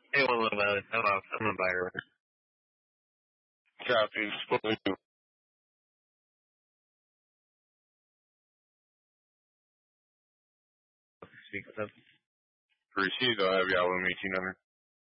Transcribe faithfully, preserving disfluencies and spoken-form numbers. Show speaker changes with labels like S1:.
S1: Hey, one little about it. I'm off. I'm on buyer.
S2: Copy. Spoken.
S1: Speak with them.
S2: Received. I'll have y'all with me, two number.